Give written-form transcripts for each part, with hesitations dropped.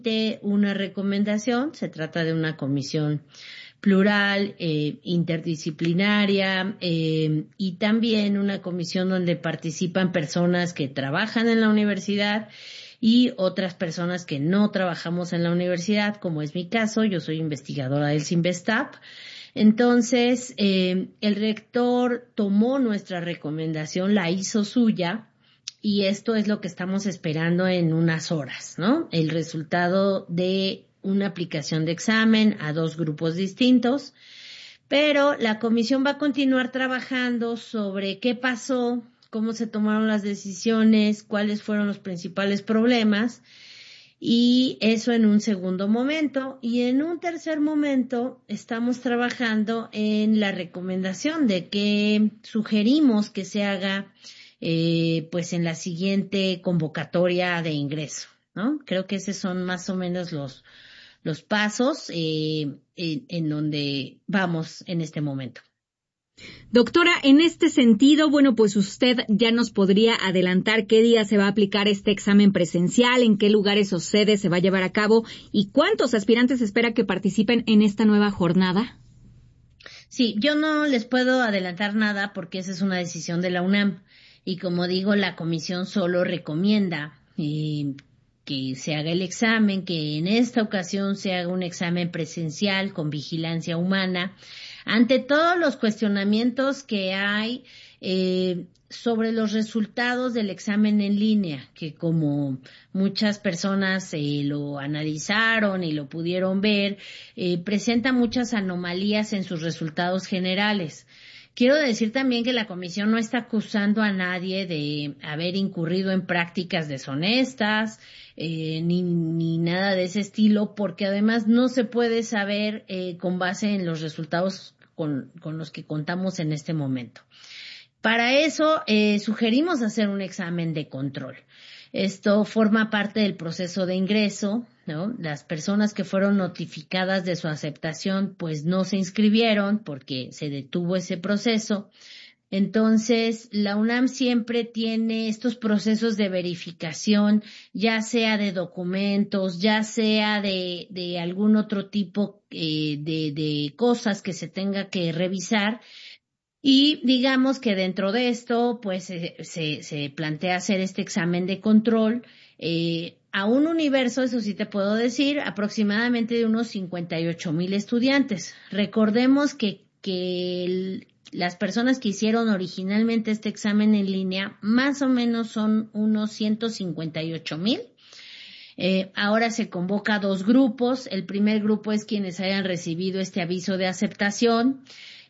una recomendación. Se trata de una comisión plural, interdisciplinaria, y también una comisión donde participan personas que trabajan en la universidad y otras personas que no trabajamos en la universidad, como es mi caso. Yo soy investigadora del CINVESTAP. Entonces, el rector tomó nuestra recomendación, la hizo suya, y esto es lo que estamos esperando en unas horas, ¿no? El resultado de una aplicación de examen a 2 grupos distintos, pero la comisión va a continuar trabajando sobre qué pasó, cómo se tomaron las decisiones, cuáles fueron los principales problemas, y eso en un segundo momento. Y en un tercer momento estamos trabajando en la recomendación de que sugerimos que se haga pues en la siguiente convocatoria de ingreso, ¿no? Creo que esos son más o menos los pasos en donde vamos en este momento. Doctora, en este sentido, bueno, pues usted ya nos podría adelantar qué día se va a aplicar este examen presencial, en qué lugares o sedes se va a llevar a cabo y cuántos aspirantes espera que participen en esta nueva jornada. Sí, yo no les puedo adelantar nada porque esa es una decisión de la UNAM y, como digo, la comisión solo recomienda que se haga el examen, que en esta ocasión se haga un examen presencial con vigilancia humana. Ante todos los cuestionamientos que hay sobre los resultados del examen en línea, que como muchas personas lo analizaron y lo pudieron ver, presenta muchas anomalías en sus resultados generales. Quiero decir también que la comisión no está acusando a nadie de haber incurrido en prácticas deshonestas, ni nada de ese estilo, porque además no se puede saber con base en los resultados con los que contamos en este momento. Para eso sugerimos hacer un examen de control. Esto forma parte del proceso de ingreso, ¿no? Las personas que fueron notificadas de su aceptación pues no se inscribieron porque se detuvo ese proceso. Entonces, la UNAM siempre tiene estos procesos de verificación, ya sea de documentos, ya sea de algún otro tipo de cosas que se tenga que revisar. Y digamos que dentro de esto, pues se plantea hacer este examen de control a un universo, eso sí te puedo decir, aproximadamente de unos 58,000 estudiantes. Recordemos que las personas que hicieron originalmente este examen en línea, más o menos son unos 158,000. Ahora se convoca a 2 grupos. El primer grupo es quienes hayan recibido este aviso de aceptación.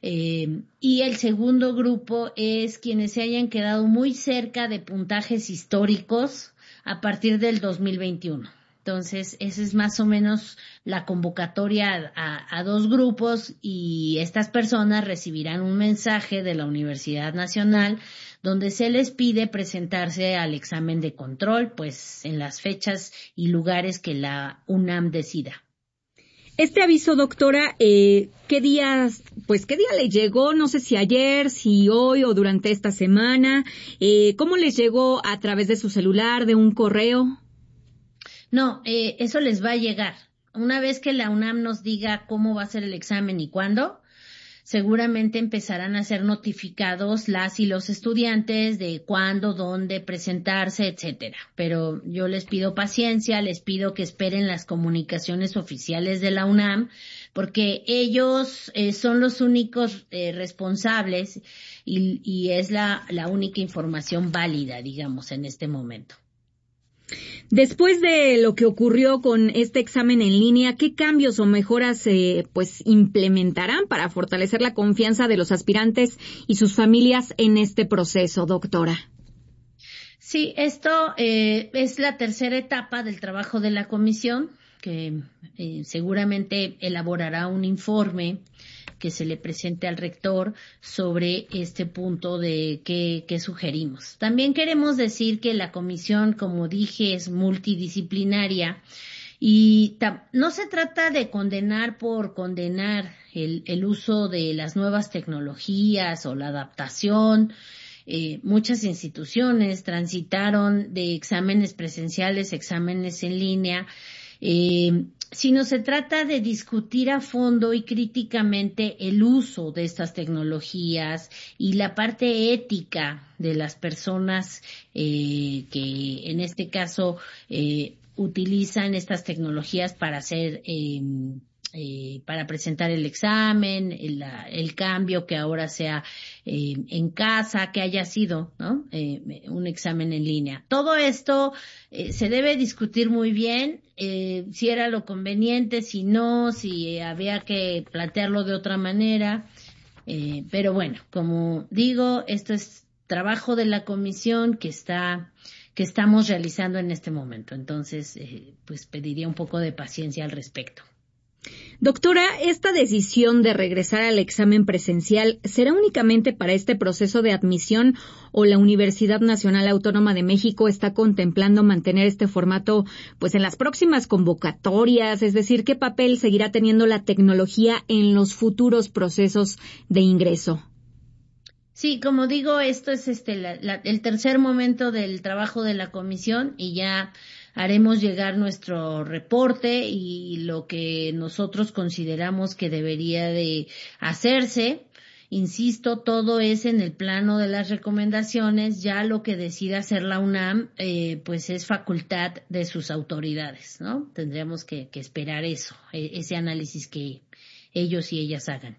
Y el segundo grupo es quienes se hayan quedado muy cerca de puntajes históricos a partir del 2021. Entonces, esa es más o menos la convocatoria a 2 grupos, y estas personas recibirán un mensaje de la Universidad Nacional donde se les pide presentarse al examen de control, pues en las fechas y lugares que la UNAM decida. Este aviso, doctora, ¿qué día le llegó? No sé si ayer, si hoy o durante esta semana. ¿Cómo les llegó? ¿A través de su celular, de un correo? No, eso les va a llegar. Una vez que la UNAM nos diga cómo va a ser el examen y cuándo, seguramente empezarán a ser notificados las y los estudiantes de cuándo, dónde presentarse, etcétera. Pero yo les pido paciencia, les pido que esperen las comunicaciones oficiales de la UNAM, porque ellos son los únicos responsables y es la única información válida, digamos, en este momento. Después de lo que ocurrió con este examen en línea, ¿qué cambios o mejoras se implementarán para fortalecer la confianza de los aspirantes y sus familias en este proceso, doctora? Sí, esto es la tercera etapa del trabajo de la comisión, que seguramente elaborará un informe que se le presente al rector sobre este punto de qué sugerimos. También queremos decir que la comisión, como dije, es multidisciplinaria y no se trata de condenar por condenar el uso de las nuevas tecnologías o la adaptación. Muchas instituciones transitaron de exámenes presenciales a exámenes en línea, sino se trata de discutir a fondo y críticamente el uso de estas tecnologías y la parte ética de las personas que en este caso utilizan estas tecnologías para hacer para presentar el examen, el cambio que ahora sea en casa, que haya sido, ¿no? Un examen en línea. Todo esto se debe discutir muy bien, si era lo conveniente, si no, si había que plantearlo de otra manera. Pero bueno, como digo, esto es trabajo de la comisión que estamos realizando en este momento. Entonces, pues pediría un poco de paciencia al respecto. Doctora, ¿esta decisión de regresar al examen presencial será únicamente para este proceso de admisión o la Universidad Nacional Autónoma de México está contemplando mantener este formato pues en las próximas convocatorias? Es decir, ¿qué papel seguirá teniendo la tecnología en los futuros procesos de ingreso? Sí, como digo, esto es el tercer momento del trabajo de la comisión y ya haremos llegar nuestro reporte y lo que nosotros consideramos que debería de hacerse. Insisto, todo es en el plano de las recomendaciones, ya lo que decida hacer la UNAM, pues es facultad de sus autoridades, ¿no? Tendríamos que esperar eso, ese análisis que ellos y ellas hagan.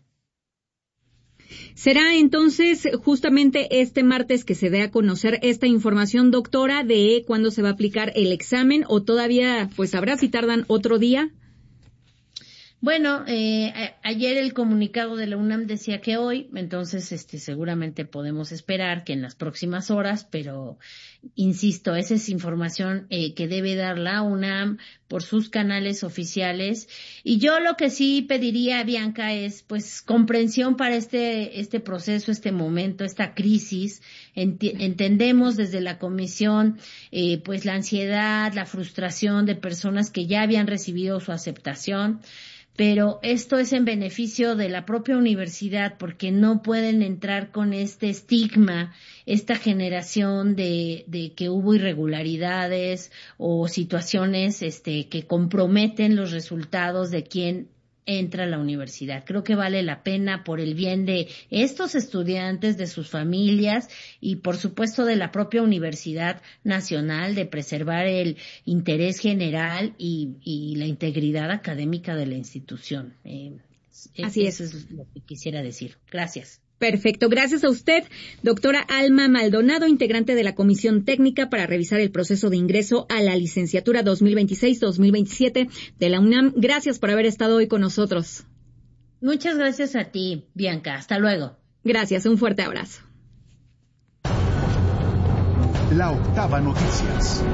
Será entonces justamente este martes que se dé a conocer esta información, doctora, de cuándo se va a aplicar el examen, o todavía pues sabrá si tardan otro día. Bueno, ayer el comunicado de la UNAM decía que hoy, entonces seguramente podemos esperar que en las próximas horas, pero insisto, esa es información que debe dar la UNAM por sus canales oficiales. Y yo lo que sí pediría, Bianca, es pues comprensión para este proceso, este momento, esta crisis. Entendemos desde la comisión pues la ansiedad, la frustración de personas que ya habían recibido su aceptación. Pero esto es en beneficio de la propia universidad porque no pueden entrar con este estigma, esta generación de que hubo irregularidades o situaciones que comprometen los resultados de quien entra a la universidad. Creo que vale la pena por el bien de estos estudiantes, de sus familias y por supuesto de la propia Universidad Nacional, de preservar el interés general y la integridad académica de la institución. Así es. Eso es lo que quisiera decir. Gracias. Perfecto. Gracias a usted, doctora Alma Maldonado, integrante de la Comisión Técnica para revisar el proceso de ingreso a la licenciatura 2026-2027 de la UNAM. Gracias por haber estado hoy con nosotros. Muchas gracias a ti, Bianca. Hasta luego. Gracias. Un fuerte abrazo. La Octava Noticias.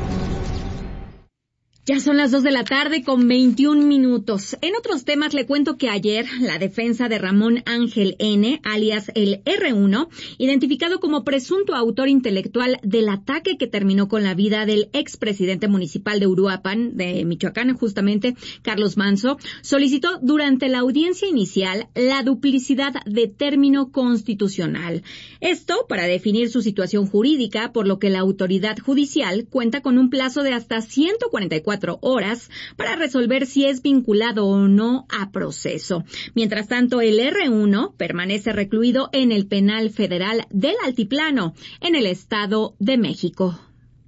Ya son las 2:00 con 21 minutos. En otros temas le cuento que ayer la defensa de Ramón Ángel N., alias el R1, identificado como presunto autor intelectual del ataque que terminó con la vida del expresidente municipal de Uruapan, de Michoacán, justamente, Carlos Manzo, solicitó durante la audiencia inicial la duplicidad de término constitucional. Esto para definir su situación jurídica, por lo que la autoridad judicial cuenta con un plazo de hasta 144 horas para resolver si es vinculado o no a proceso. Mientras tanto, el R1 permanece recluido en el Penal Federal del Altiplano, en el Estado de México.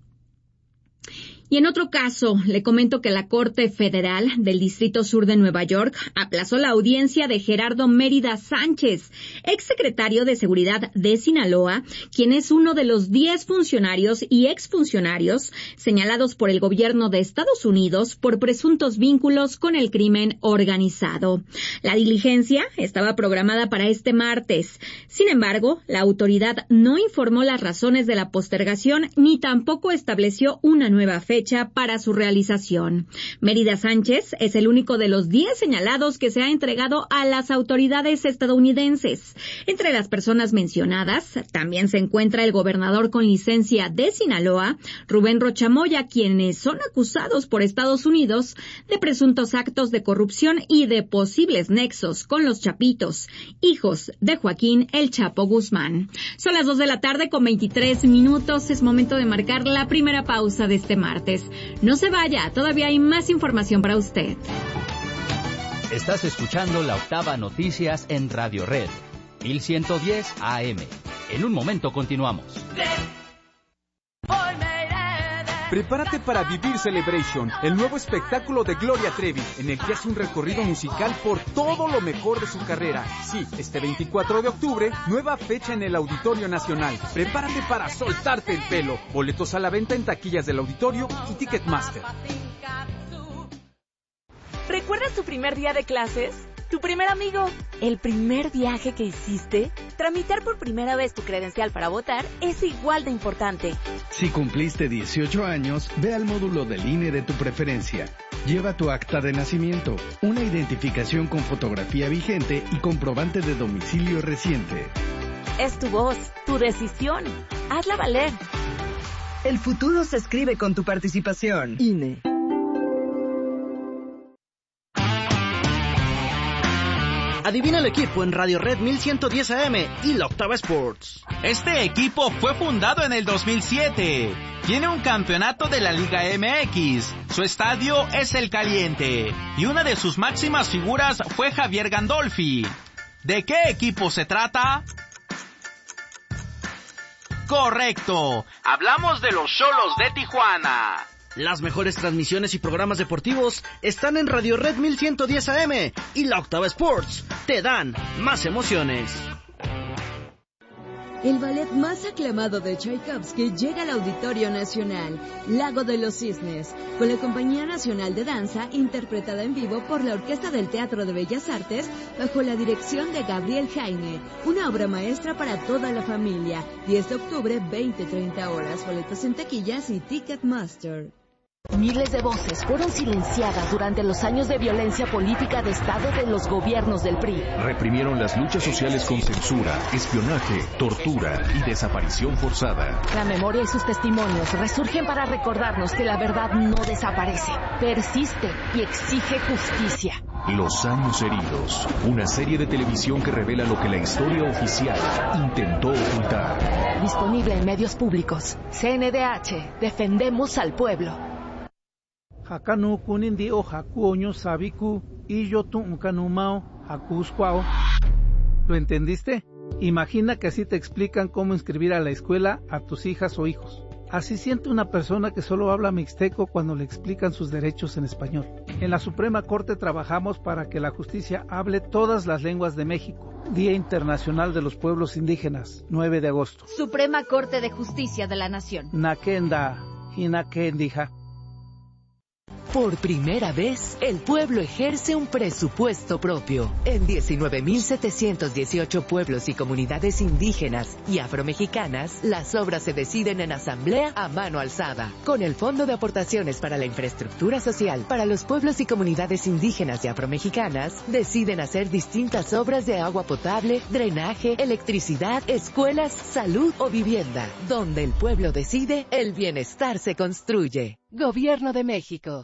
Y en otro caso, le comento que la Corte Federal del Distrito Sur de Nueva York aplazó la audiencia de Gerardo Mérida Sánchez, exsecretario de Seguridad de Sinaloa, quien es uno de los 10 funcionarios y exfuncionarios señalados por el gobierno de Estados Unidos por presuntos vínculos con el crimen organizado. La diligencia estaba programada para este martes. Sin embargo, la autoridad no informó las razones de la postergación ni tampoco estableció una nueva fecha para su realización. Mérida Sánchez es el único de los 10 señalados que se ha entregado a las autoridades estadounidenses. Entre las personas mencionadas también se encuentra el gobernador con licencia de Sinaloa, Rubén Rocha Moya, quienes son acusados por Estados Unidos de presuntos actos de corrupción y de posibles nexos con los Chapitos, hijos de Joaquín El Chapo Guzmán. Son las 2:00 con 23 minutos. Es momento de marcar la primera pausa de este martes. Artes. No se vaya, todavía hay más información para usted. Estás escuchando La Octava Noticias en Radio Red, 1110 AM. En un momento continuamos. Prepárate para vivir Celebration, el nuevo espectáculo de Gloria Trevi, en el que hace un recorrido musical por todo lo mejor de su carrera. Sí, este 24 de octubre, nueva fecha en el Auditorio Nacional. Prepárate para soltarte el pelo. Boletos a la venta en taquillas del auditorio y Ticketmaster. ¿Recuerdas tu primer día de clases? ¿Tu primer amigo? ¿El primer viaje que hiciste? Tramitar por primera vez tu credencial para votar es igual de importante. Si cumpliste 18 años, ve al módulo del INE de tu preferencia. Lleva tu acta de nacimiento, una identificación con fotografía vigente y comprobante de domicilio reciente. Es tu voz, tu decisión. Hazla valer. El futuro se escribe con tu participación. INE. Adivina el equipo en Radio Red 1110 AM y La Octava Sports. Este equipo fue fundado en el 2007. Tiene un campeonato de la Liga MX. Su estadio es El Caliente. Y una de sus máximas figuras fue Javier Gandolfi. ¿De qué equipo se trata? Correcto. Hablamos de los Xolos de Tijuana. Las mejores transmisiones y programas deportivos están en Radio Red 1110 AM y La Octava Sports. Te dan más emociones. El ballet más aclamado de Tchaikovsky llega al Auditorio Nacional, Lago de los Cisnes, con la Compañía Nacional de Danza, interpretada en vivo por la Orquesta del Teatro de Bellas Artes, bajo la dirección de Gabriel Jaime. Una obra maestra para toda la familia. 10 de octubre, 20-30 horas. Boletos en taquillas y Ticketmaster. Miles de voces fueron silenciadas durante los años de violencia política de Estado de los gobiernos del PRI. Reprimieron las luchas sociales con censura, espionaje, tortura y desaparición forzada. La memoria y sus testimonios resurgen para recordarnos que la verdad no desaparece, persiste y exige justicia. Los años heridos, una serie de televisión que revela lo que la historia oficial intentó ocultar. Disponible en medios públicos. CNDH, defendemos al pueblo. Hakanu kunindi o hakuoño sabiku y yo tu unkanumao hakusquao. ¿Lo entendiste? Imagina que así te explican cómo inscribir a la escuela a tus hijas o hijos. Así siente una persona que solo habla mixteco cuando le explican sus derechos en español. En la Suprema Corte trabajamos para que la justicia hable todas las lenguas de México. Día Internacional de los Pueblos Indígenas, 9 de agosto. Suprema Corte de Justicia de la Nación. Nakenda, Hinakendija. Por primera vez, el pueblo ejerce un presupuesto propio. En 19.718 pueblos y comunidades indígenas y afromexicanas, las obras se deciden en asamblea a mano alzada. Con el Fondo de Aportaciones para la Infraestructura Social para los pueblos y comunidades indígenas y afromexicanas, deciden hacer distintas obras de agua potable, drenaje, electricidad, escuelas, salud o vivienda. Donde el pueblo decide, el bienestar se construye. Gobierno de México.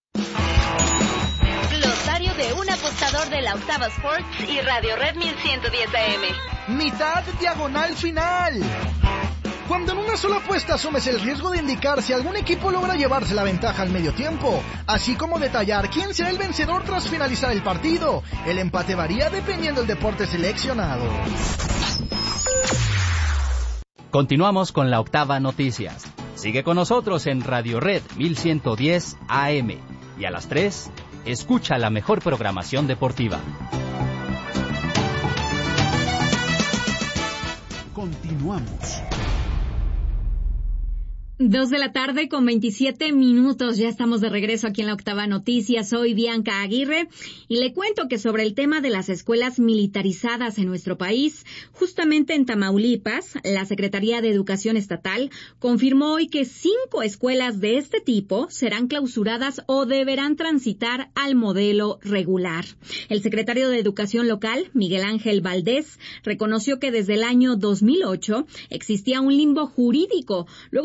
Glosario de un apostador de La Octava Sports y Radio Red 1110 AM. Mitad diagonal final. Cuando en una sola apuesta asumes el riesgo de indicar si algún equipo logra llevarse la ventaja al medio tiempo, así como detallar quién será el vencedor tras finalizar el partido. El empate varía dependiendo del deporte seleccionado. Continuamos con La Octava Noticias. Sigue con nosotros en Radio Red 1110 AM. Y a las 3, escucha la mejor programación deportiva. Continuamos. 2 de la tarde con 27 minutos. Ya estamos de regreso aquí en La Octava Noticias. Soy Bianca Aguirre y le cuento que sobre el tema de las escuelas militarizadas en nuestro país, justamente en Tamaulipas, la Secretaría de Educación Estatal confirmó hoy que 5 escuelas de este tipo serán clausuradas o deberán transitar al modelo regular. El secretario de Educación local, Miguel Ángel Valdés, reconoció que desde el año 2008 existía un limbo jurídico luego de que las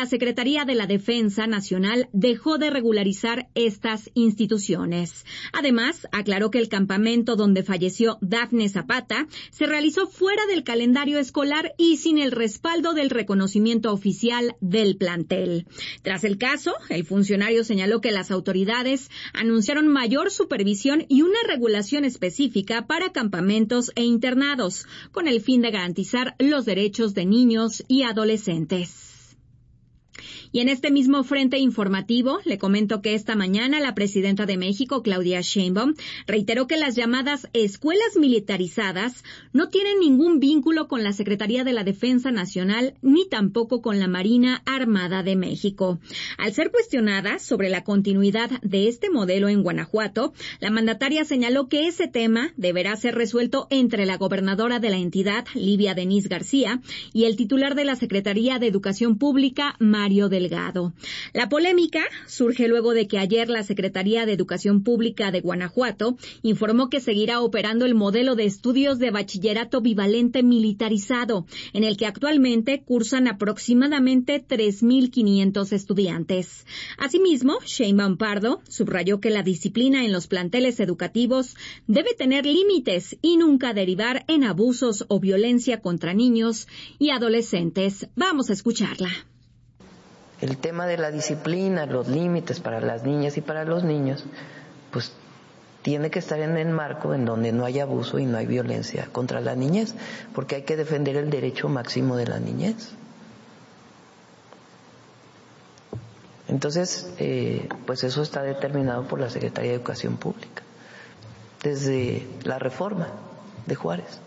Secretaría de la Defensa Nacional dejó de regularizar estas instituciones. Además, aclaró que el campamento donde falleció Dafne Zapata se realizó fuera del calendario escolar y sin el respaldo del reconocimiento oficial del plantel. Tras el caso, el funcionario señaló que las autoridades anunciaron mayor supervisión y una regulación específica para campamentos e internados, con el fin de garantizar los derechos de niños y adolescentes. Y en este mismo frente informativo, le comento que esta mañana la presidenta de México, Claudia Sheinbaum, reiteró que las llamadas escuelas militarizadas no tienen ningún vínculo con la Secretaría de la Defensa Nacional ni tampoco con la Marina Armada de México. Al ser cuestionada sobre la continuidad de este modelo en Guanajuato, la mandataria señaló que ese tema deberá ser resuelto entre la gobernadora de la entidad, Livia Denise García, y el titular de la Secretaría de Educación Pública, Mario Delgado. La polémica surge luego de que ayer la Secretaría de Educación Pública de Guanajuato informó que seguirá operando el modelo de estudios de bachillerato bivalente militarizado, en el que actualmente cursan aproximadamente 3,500 estudiantes. Asimismo, Sheinbaum Pardo subrayó que la disciplina en los planteles educativos debe tener límites y nunca derivar en abusos o violencia contra niños y adolescentes. Vamos a escucharla. El tema de la disciplina, los límites para las niñas y para los niños, pues tiene que estar en el marco en donde no hay abuso y no hay violencia contra la niñez, porque hay que defender el derecho máximo de la niñez. Entonces, pues eso está determinado por la Secretaría de Educación Pública, desde la reforma de Juárez.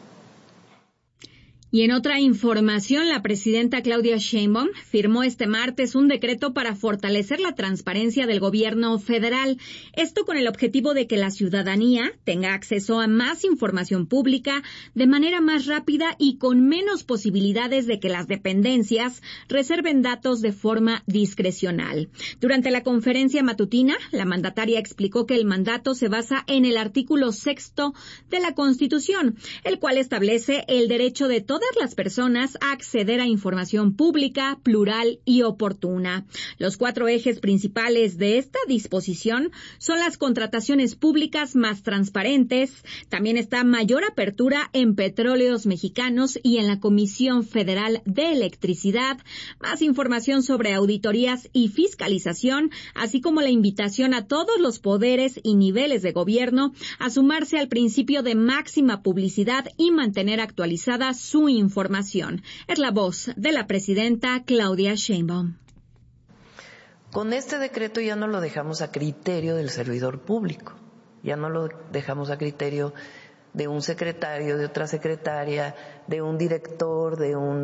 Y en otra información, la presidenta Claudia Sheinbaum firmó este martes un decreto para fortalecer la transparencia del gobierno federal. Esto con el objetivo de que la ciudadanía tenga acceso a más información pública de manera más rápida y con menos posibilidades de que las dependencias reserven datos de forma discrecional. Durante la conferencia matutina, la mandataria explicó que el mandato se basa en el artículo 6º de la Constitución, el cual establece el derecho de todas las personas a acceder a información pública, plural y oportuna. Los 4 ejes principales de esta disposición son las contrataciones públicas más transparentes, también está mayor apertura en Petróleos Mexicanos y en la Comisión Federal de Electricidad, más información sobre auditorías y fiscalización, así como la invitación a todos los poderes y niveles de gobierno a sumarse al principio de máxima publicidad y mantener actualizada su información. Es la voz de la presidenta Claudia Sheinbaum. Con este decreto ya no lo dejamos a criterio del servidor público, ya no lo dejamos a criterio de un secretario, de otra secretaria, de un director, de un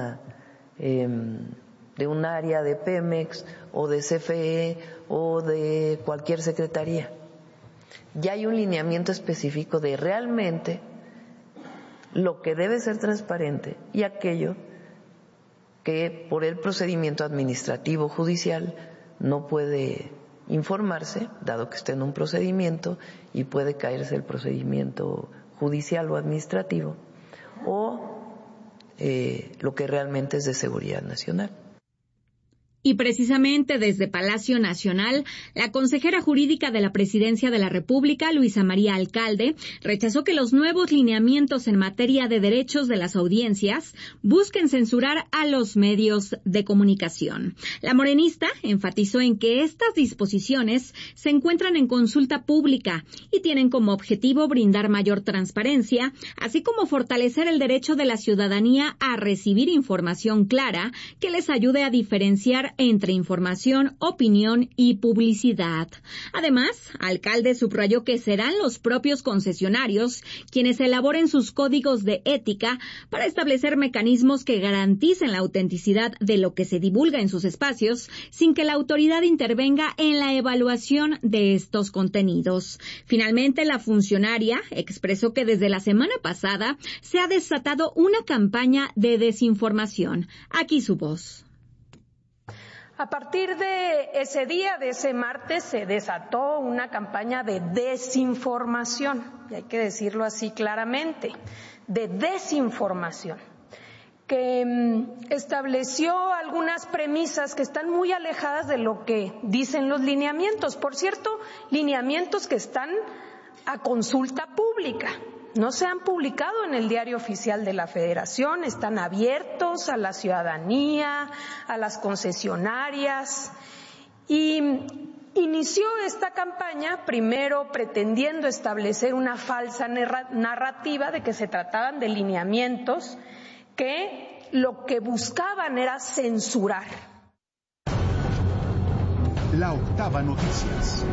área de Pemex o de CFE o de cualquier secretaría. Ya hay un lineamiento específico de realmente lo que debe ser transparente y aquello que por el procedimiento administrativo judicial no puede informarse, dado que está en un procedimiento y puede caerse el procedimiento judicial o administrativo, o lo que realmente es de seguridad nacional. Y precisamente desde Palacio Nacional, la consejera jurídica de la Presidencia de la República, Luisa María Alcalde, rechazó que los nuevos lineamientos en materia de derechos de las audiencias busquen censurar a los medios de comunicación. La morenista enfatizó en que estas disposiciones se encuentran en consulta pública y tienen como objetivo brindar mayor transparencia, así como fortalecer el derecho de la ciudadanía a recibir información clara que les ayude a diferenciar entre información, opinión y publicidad. Además, Alcalde subrayó que serán los propios concesionarios quienes elaboren sus códigos de ética para establecer mecanismos que garanticen la autenticidad de lo que se divulga en sus espacios sin que la autoridad intervenga en la evaluación de estos contenidos. Finalmente, la funcionaria expresó que desde la semana pasada se ha desatado una campaña de desinformación. Aquí su voz. A partir de ese día, de ese martes, se desató una campaña de desinformación, y hay que decirlo así claramente, de desinformación, que estableció algunas premisas que están muy alejadas de lo que dicen los lineamientos. Por cierto, lineamientos que están a consulta pública. No se han publicado en el Diario Oficial de la Federación, están abiertos a la ciudadanía, a las concesionarias. Y inició esta campaña primero pretendiendo establecer una falsa narrativa de que se trataban de lineamientos que lo que buscaban era censurar. La Octava Noticias.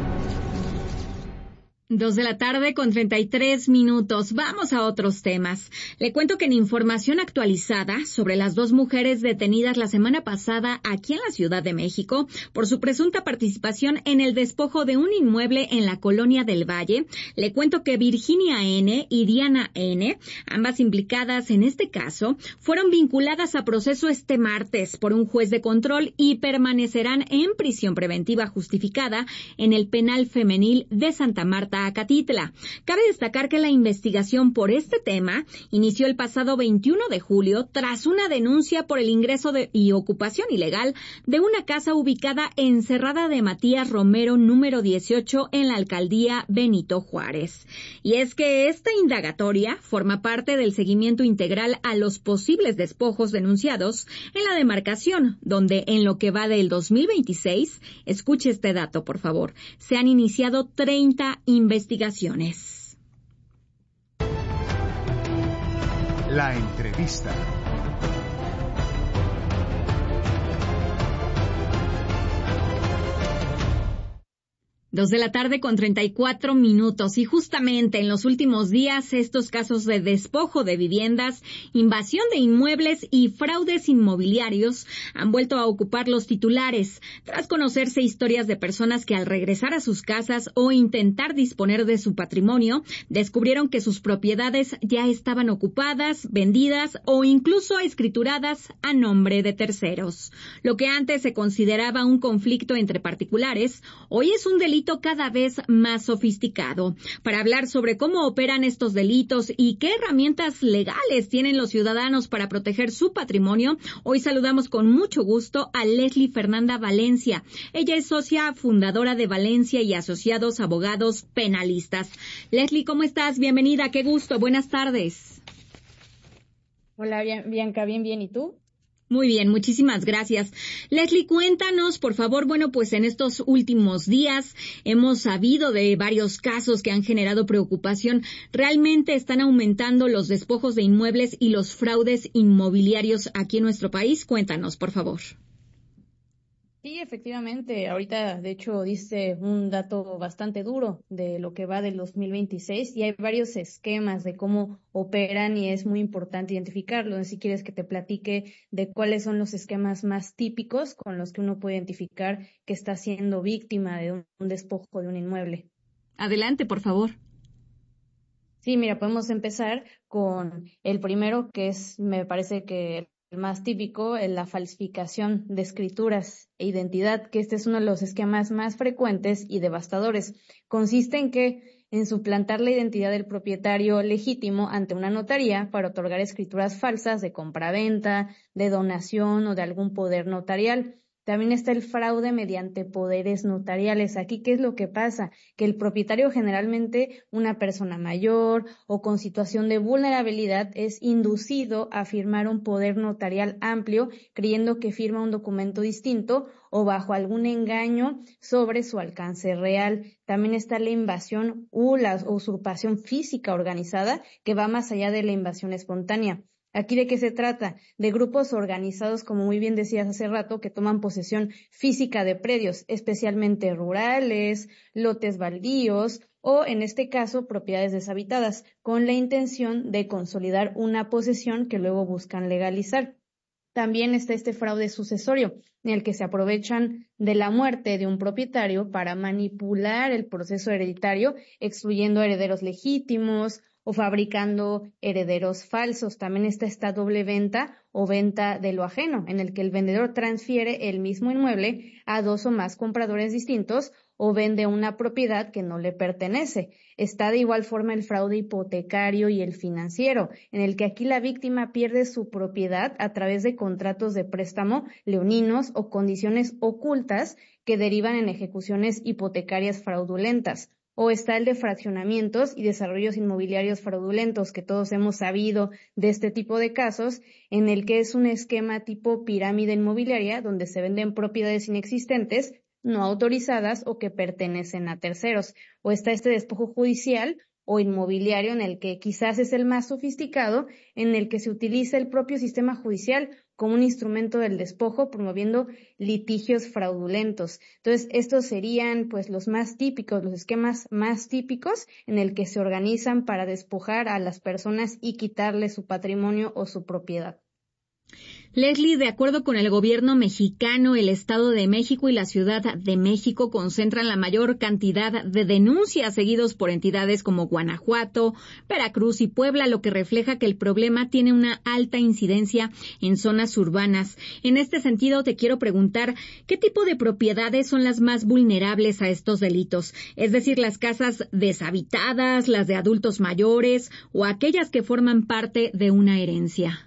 2:33 p.m. Vamos a otros temas. Le cuento que en información actualizada sobre las 2 mujeres detenidas la semana pasada aquí en la Ciudad de México por su presunta participación en el despojo de un inmueble en la Colonia del Valle, le cuento que Virginia N. y Diana N., ambas implicadas en este caso, fueron vinculadas a proceso este martes por un juez de control y permanecerán en prisión preventiva justificada en el Penal Femenil de Santa Marta, Acatitla. Cabe destacar que la investigación por este tema inició el pasado 21 de julio tras una denuncia por el ingreso y ocupación ilegal de una casa ubicada en Cerrada de Matías Romero, número 18, en la alcaldía Benito Juárez. Y es que esta indagatoria forma parte del seguimiento integral a los posibles despojos denunciados en la demarcación, donde en lo que va del 2026, escuche este dato, por favor, se han iniciado 30 investigaciones. La entrevista. 2:34 p.m. Y justamente en los últimos días estos casos de despojo de viviendas, invasión de inmuebles y fraudes inmobiliarios han vuelto a ocupar los titulares, tras conocerse historias de personas que al regresar a sus casas o intentar disponer de su patrimonio, descubrieron que sus propiedades ya estaban ocupadas, vendidas o incluso escrituradas a nombre de terceros. Lo que antes se consideraba un conflicto entre particulares, hoy es un delito cada vez más sofisticado. Para hablar sobre cómo operan estos delitos y qué herramientas legales tienen los ciudadanos para proteger su patrimonio, hoy saludamos con mucho gusto a Leslie Fernanda Valencia. Ella es socia fundadora de Valencia y Asociados Abogados Penalistas. Leslie, ¿cómo estás? Bienvenida, qué gusto, buenas tardes. Hola, Bianca, bien, ¿y tú? Muy bien, muchísimas gracias. Leslie, cuéntanos, por favor, pues en estos últimos días hemos sabido de varios casos que han generado preocupación. ¿Realmente están aumentando los despojos de inmuebles y los fraudes inmobiliarios aquí en nuestro país? Cuéntanos, por favor. Sí, efectivamente. Ahorita, de hecho, diste un dato bastante duro de lo que va del 2026 y hay varios esquemas de cómo operan y es muy importante identificarlo. Si quieres que te platique de cuáles son los esquemas más típicos con los que uno puede identificar que está siendo víctima de un despojo de un inmueble. Adelante, por favor. Sí, mira, podemos empezar con el primero, que es, me parece que el más típico, la falsificación de escrituras e identidad, que este es uno de los esquemas más frecuentes y devastadores. Consiste en suplantar la identidad del propietario legítimo ante una notaría para otorgar escrituras falsas de compraventa, de donación o de algún poder notarial. También está el fraude mediante poderes notariales. Aquí, ¿qué es lo que pasa? Que el propietario, generalmente una persona mayor o con situación de vulnerabilidad, es inducido a firmar un poder notarial amplio, creyendo que firma un documento distinto o bajo algún engaño sobre su alcance real. También está la invasión o la usurpación física organizada, que va más allá de la invasión espontánea. ¿Aquí de qué se trata? De grupos organizados, como muy bien decías hace rato, que toman posesión física de predios, especialmente rurales, lotes baldíos o, en este caso, propiedades deshabitadas, con la intención de consolidar una posesión que luego buscan legalizar. También está este fraude sucesorio, en el que se aprovechan de la muerte de un propietario para manipular el proceso hereditario, excluyendo herederos legítimos o fabricando herederos falsos. También está esta doble venta o venta de lo ajeno, en el que el vendedor transfiere el mismo inmueble a 2 o más compradores distintos o vende una propiedad que no le pertenece. Está de igual forma el fraude hipotecario y el financiero, en el que aquí la víctima pierde su propiedad a través de contratos de préstamo leoninos o condiciones ocultas que derivan en ejecuciones hipotecarias fraudulentas. O está el de fraccionamientos y desarrollos inmobiliarios fraudulentos, que todos hemos sabido de este tipo de casos, en el que es un esquema tipo pirámide inmobiliaria donde se venden propiedades inexistentes, no autorizadas o que pertenecen a terceros. O está este despojo judicial o inmobiliario, en el que quizás es el más sofisticado, en el que se utiliza el propio sistema judicial como un instrumento del despojo, promoviendo litigios fraudulentos. Entonces, estos serían pues los más típicos, los esquemas más típicos en el que se organizan para despojar a las personas y quitarles su patrimonio o su propiedad. Leslie, de acuerdo con el gobierno mexicano, el Estado de México y la Ciudad de México concentran la mayor cantidad de denuncias, seguidos por entidades como Guanajuato, Veracruz y Puebla, lo que refleja que el problema tiene una alta incidencia en zonas urbanas. En este sentido, te quiero preguntar, ¿qué tipo de propiedades son las más vulnerables a estos delitos? Es decir, las casas deshabitadas, las de adultos mayores o aquellas que forman parte de una herencia.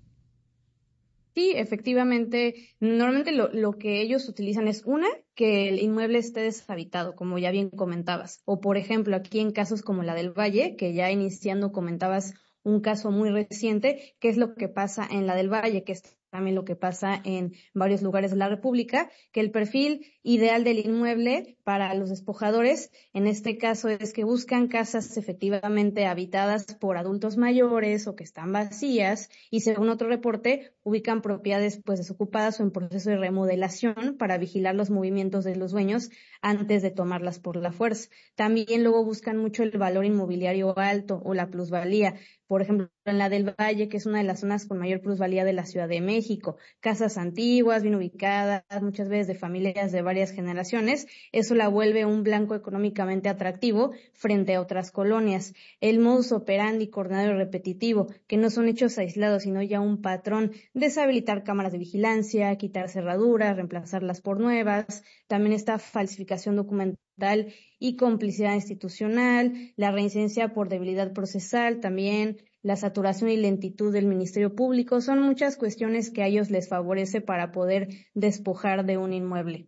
Sí, efectivamente, normalmente lo que ellos utilizan es que el inmueble esté deshabitado, como ya bien comentabas. O, por ejemplo, aquí en casos como la del Valle, que ya iniciando comentabas un caso muy reciente, que es lo que pasa en la del Valle, que es también lo que pasa en varios lugares de la República, que el perfil ideal del inmueble para los despojadores, en este caso, es que buscan casas efectivamente habitadas por adultos mayores o que están vacías, y según otro reporte, ubican propiedades pues desocupadas o en proceso de remodelación para vigilar los movimientos de los dueños antes de tomarlas por la fuerza. También luego buscan mucho el valor inmobiliario alto o la plusvalía. Por ejemplo, en la del Valle, que es una de las zonas con mayor plusvalía de la Ciudad de México, casas antiguas, bien ubicadas, muchas veces de familias de varias generaciones, eso la vuelve un blanco económicamente atractivo frente a otras colonias. El modus operandi coordinado y repetitivo, que no son hechos aislados, sino ya un patrón: deshabilitar cámaras de vigilancia, quitar cerraduras, reemplazarlas por nuevas. También está falsificación documental y complicidad institucional, la reincidencia por debilidad procesal, también la saturación y lentitud del Ministerio Público. Son muchas cuestiones que a ellos les favorece para poder despojar de un inmueble.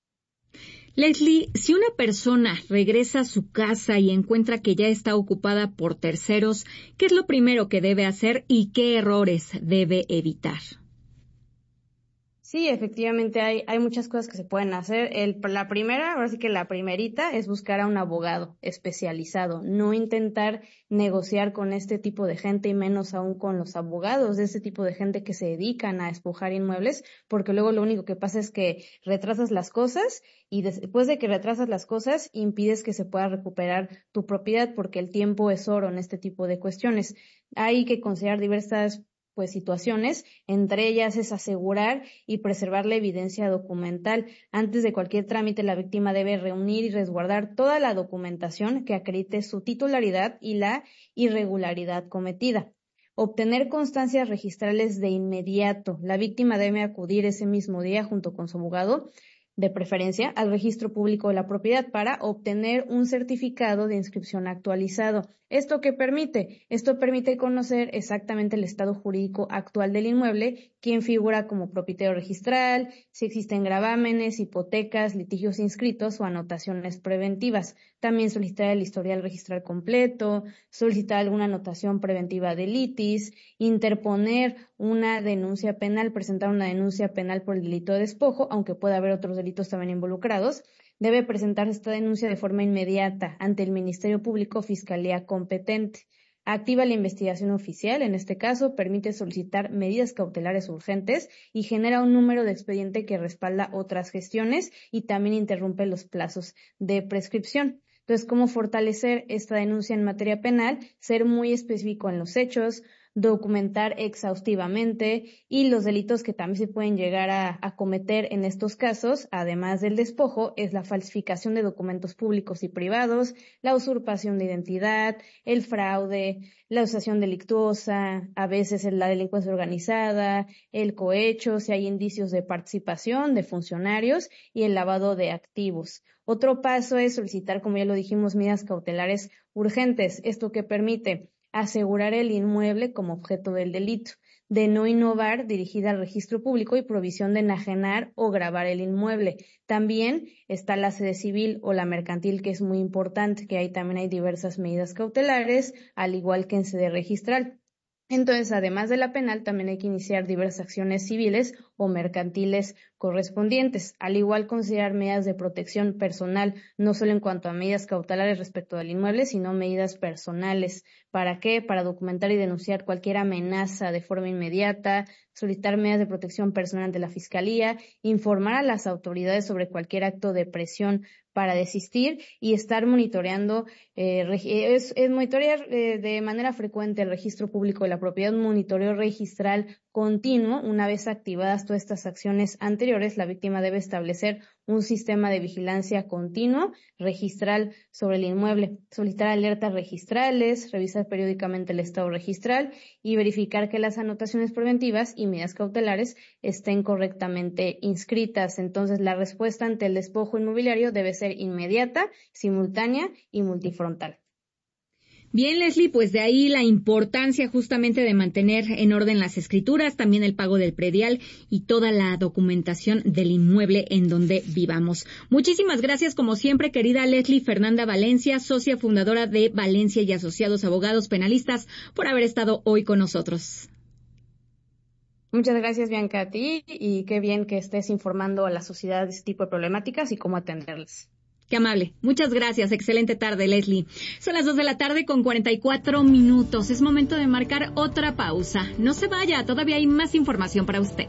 Leslie, si una persona regresa a su casa y encuentra que ya está ocupada por terceros, ¿qué es lo primero que debe hacer y qué errores debe evitar? Sí, efectivamente hay muchas cosas que se pueden hacer. La primera, ahora sí que la primerita, es buscar a un abogado especializado. No intentar negociar con este tipo de gente, y menos aún con los abogados de este tipo de gente que se dedican a despojar inmuebles, porque luego lo único que pasa es que retrasas las cosas, y después de que retrasas las cosas, impides que se pueda recuperar tu propiedad, porque el tiempo es oro en este tipo de cuestiones. Hay que considerar diversas situaciones, entre ellas es asegurar y preservar la evidencia documental. Antes de cualquier trámite, la víctima debe reunir y resguardar toda la documentación que acredite su titularidad y la irregularidad cometida. Obtener constancias registrales de inmediato. La víctima debe acudir ese mismo día junto con su abogado, de preferencia al registro público de la propiedad, para obtener un certificado de inscripción actualizado. ¿Esto qué permite? Esto permite conocer exactamente el estado jurídico actual del inmueble, quién figura como propietario registral, si existen gravámenes, hipotecas, litigios inscritos o anotaciones preventivas. También solicitar el historial registral completo, solicitar alguna anotación preventiva de litis, interponer una denuncia penal, presentar una denuncia penal por el delito de despojo, aunque pueda haber otros delitos también involucrados. Debe presentar esta denuncia de forma inmediata ante el Ministerio Público o Fiscalía competente. Activa la investigación oficial, en este caso permite solicitar medidas cautelares urgentes y genera un número de expediente que respalda otras gestiones y también interrumpe los plazos de prescripción. Entonces, ¿cómo fortalecer esta denuncia en materia penal? Ser muy específico en los hechos, documentar exhaustivamente, y los delitos que también se pueden llegar a cometer en estos casos, además del despojo, es la falsificación de documentos públicos y privados, la usurpación de identidad, el fraude, la asociación delictuosa, a veces la delincuencia organizada, el cohecho, si hay indicios de participación de funcionarios, y el lavado de activos. Otro paso es solicitar, como ya lo dijimos, medidas cautelares urgentes, esto que permite asegurar el inmueble como objeto del delito, de no innovar, dirigida al registro público, y provisión de enajenar o gravar el inmueble. También está la sede civil o la mercantil, que es muy importante, que ahí también hay diversas medidas cautelares, al igual que en sede registral. Entonces, además de la penal, también hay que iniciar diversas acciones civiles o mercantiles correspondientes. Al igual, considerar medidas de protección personal, no solo en cuanto a medidas cautelares respecto del inmueble, sino medidas personales. ¿Para qué? Para documentar y denunciar cualquier amenaza de forma inmediata, solicitar medidas de protección personal ante la Fiscalía, informar a las autoridades sobre cualquier acto de presión para desistir, y estar monitoreando, monitorear de manera frecuente el registro público de la propiedad, un monitoreo registral continuo. Una vez activadas todas estas acciones anteriores, la víctima debe establecer un sistema de vigilancia continuo registral sobre el inmueble, solicitar alertas registrales, revisar periódicamente el estado registral y verificar que las anotaciones preventivas y medidas cautelares estén correctamente inscritas. Entonces, la respuesta ante el despojo inmobiliario debe ser inmediata, simultánea y multifrontal. Bien, Leslie, pues de ahí la importancia justamente de mantener en orden las escrituras, también el pago del predial y toda la documentación del inmueble en donde vivamos. Muchísimas gracias, como siempre, querida Leslie Fernanda Valencia, socia fundadora de Valencia y Asociados Abogados Penalistas, por haber estado hoy con nosotros. Muchas gracias, Bianca, a ti, y qué bien que estés informando a la sociedad de este tipo de problemáticas y cómo atenderlas. Qué amable. Muchas gracias. Excelente tarde, Leslie. Son las 2:44 p.m. Es momento de marcar otra pausa. No se vaya, todavía hay más información para usted.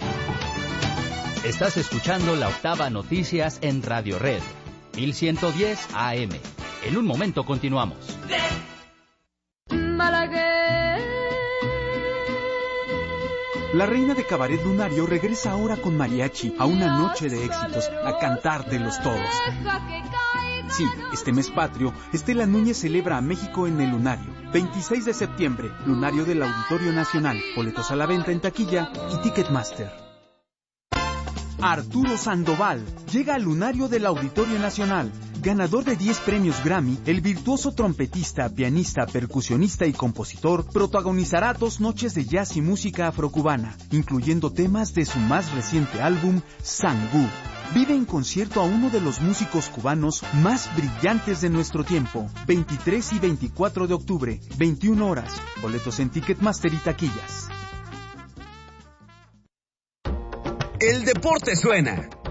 Estás escuchando La Octava Noticias en Radio Red, 1110 AM. En un momento continuamos. La reina de Cabaret Lunario regresa ahora con mariachi a una noche de éxitos, a cantártelos todos. Sí, este mes patrio, Estela Núñez celebra a México en el Lunario. 26 de septiembre, Lunario del Auditorio Nacional. Boletos a la venta en taquilla y Ticketmaster. Arturo Sandoval llega al Lunario del Auditorio Nacional. Ganador de 10 premios Grammy, el virtuoso trompetista, pianista, percusionista y compositor protagonizará 2 noches de jazz y música afrocubana, incluyendo temas de su más reciente álbum, Sangú. Vive en concierto a uno de los músicos cubanos más brillantes de nuestro tiempo. 23 y 24 de octubre, 21 horas. Boletos en Ticketmaster y taquillas. El deporte suena.